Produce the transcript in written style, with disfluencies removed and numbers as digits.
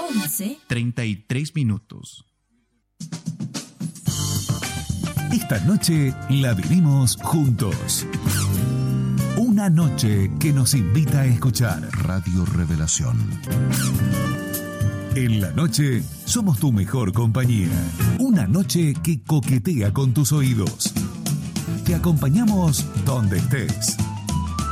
11:33. Esta noche la vivimos juntos. Una noche que nos invita a escuchar Radio Revelación. En la noche somos tu mejor compañía. Una noche que coquetea con tus oídos. Te acompañamos donde estés.